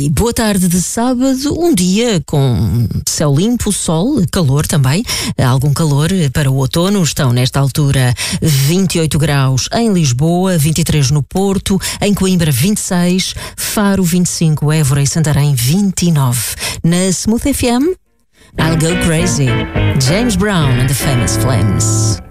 E boa tarde de sábado, um dia com céu limpo, sol, calor também, algum calor para o outono. Estão nesta altura 28 graus em Lisboa, 23 no Porto, em Coimbra 26, Faro 25, Évora e Santarém 29. Na Smooth FM, I'll Go Crazy, James Brown and the Famous Flames.